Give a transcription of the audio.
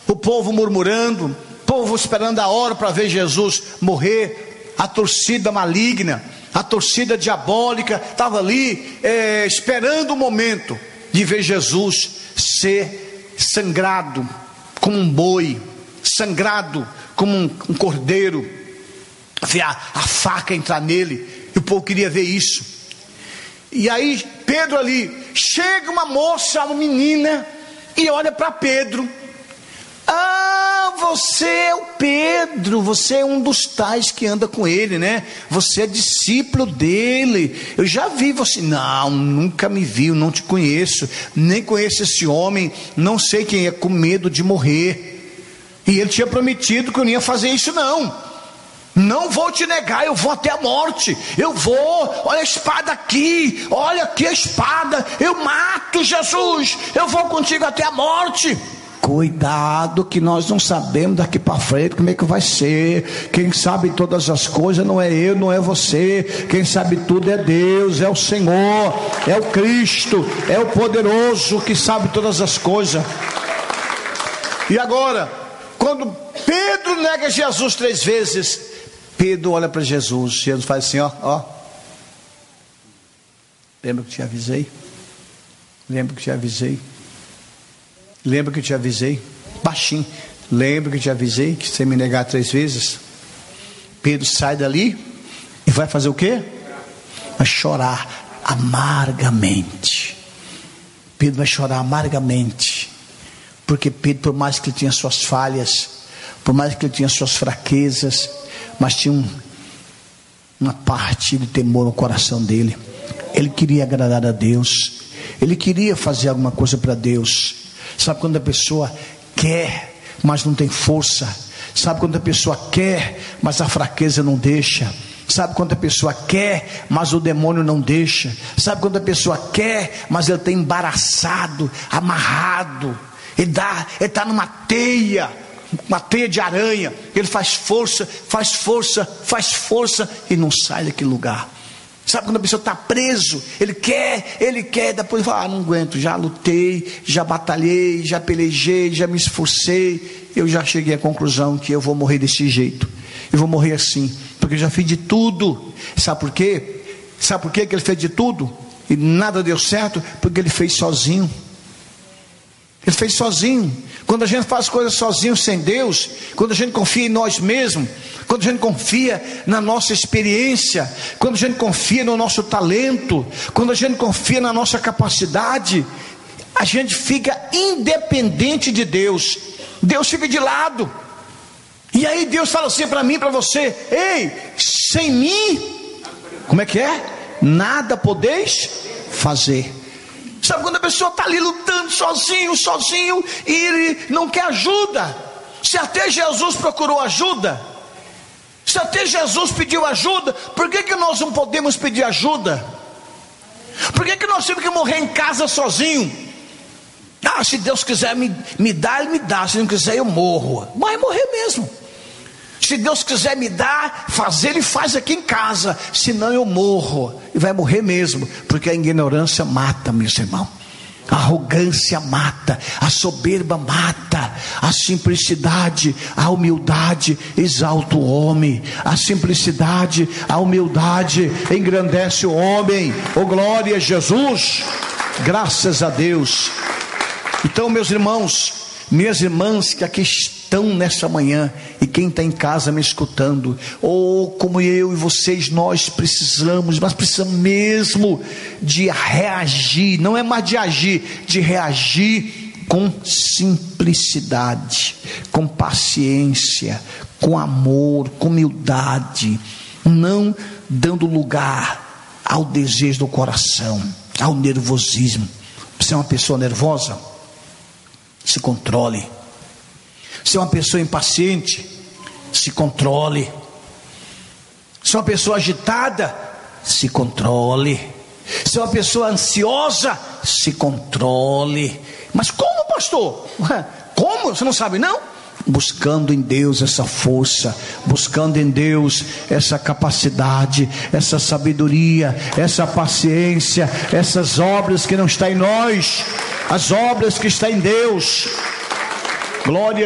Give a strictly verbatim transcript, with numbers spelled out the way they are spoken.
o povo murmurando, o povo esperando a hora para ver Jesus morrer, a torcida maligna, a torcida diabólica estava ali é, esperando o momento de ver Jesus ser sangrado como um boi, sangrado como um, um cordeiro, ver a, a faca entrar nele, e o povo queria ver isso. E aí Pedro ali, chega uma moça, uma menina, e olha para Pedro. Ah, você é o Pedro, você é um dos tais que anda com ele, né? Você é discípulo dele. Eu já vi você. Não, nunca me viu, não te conheço, nem conheço esse homem, não sei quem é, com medo de morrer. E ele tinha prometido que eu não ia fazer isso não. Não vou te negar, eu vou até a morte. Eu vou, olha a espada aqui, olha aqui a espada, eu mato Jesus, eu vou contigo até a morte. Cuidado que nós não sabemos daqui para frente como é que vai ser. Quem sabe todas as coisas não é eu, não é você. Quem sabe tudo é Deus, é o Senhor, é o Cristo, é o poderoso que sabe todas as coisas. E agora, quando Pedro nega Jesus três vezes, Pedro olha para Jesus, Jesus faz assim, ó, ó. Lembra que te avisei? Lembra que te avisei? Lembra que eu te avisei? Baixinho. Lembra que eu te avisei que você me negar três vezes? Pedro sai dali e vai fazer o quê? Vai chorar amargamente. Pedro vai chorar amargamente. Porque Pedro, por mais que ele tinha suas falhas, por mais que ele tinha suas fraquezas, mas tinha um, uma parte de temor no coração dele. Ele queria agradar a Deus. Ele queria fazer alguma coisa para Deus. Sabe quando a pessoa quer, mas não tem força? Sabe quando a pessoa quer, mas a fraqueza não deixa? Sabe quando a pessoa quer, mas o demônio não deixa? Sabe quando a pessoa quer, mas ele está embaraçado, amarrado? Ele está numa teia, uma teia de aranha. Ele faz força, faz força, faz força e não sai daquele lugar. Sabe quando a pessoa está preso, ele quer, ele quer, depois fala, ah, não aguento, já lutei, já batalhei, já pelejei, já me esforcei, eu já cheguei à conclusão que eu vou morrer desse jeito, eu vou morrer assim, porque eu já fiz de tudo. Sabe por quê? Sabe por quê que ele fez de tudo e nada deu certo? Porque ele fez sozinho. Ele fez sozinho. Quando a gente faz coisas sozinho, sem Deus, quando a gente confia em nós mesmos, quando a gente confia na nossa experiência, quando a gente confia no nosso talento, quando a gente confia na nossa capacidade, a gente fica independente de Deus. Deus fica de lado. E aí Deus fala assim para mim e para você: ei, sem mim, como é que é? Nada podeis fazer. Sabe quando a pessoa está ali lutando sozinho, sozinho, e ele não quer ajuda? Se até Jesus procurou ajuda, se até Jesus pediu ajuda, por que, que nós não podemos pedir ajuda? Por que, que nós temos que morrer em casa sozinho? Ah, se Deus quiser me, me dar, Ele me dá. Se não quiser, eu morro. Vai morrer mesmo. Se Deus quiser me dar, fazer, Ele faz aqui em casa. Senão eu morro. E vai morrer mesmo. Porque a ignorância mata, meus irmãos. A arrogância mata, a soberba mata, a simplicidade, a humildade exalta o homem. A simplicidade, a humildade engrandece o homem. Oh, glória a Jesus, graças a Deus. Então, meus irmãos, minhas irmãs que aqui estão nessa manhã, e quem está em casa me escutando, ou oh, como eu e vocês, nós precisamos, nós precisamos mesmo de reagir, não é mais de agir, de reagir com simplicidade, com paciência, com amor, com humildade, não dando lugar ao desejo do coração, ao nervosismo. Você é uma pessoa nervosa? Se controle. Se é uma pessoa impaciente, se controle. Se é uma pessoa agitada, se controle. Se é uma pessoa ansiosa, se controle. Mas como, pastor? Como? Você não sabe não? Buscando em Deus essa força, buscando em Deus essa capacidade, essa sabedoria, essa paciência, essas obras que não estão em nós, as obras que estão em Deus. Glória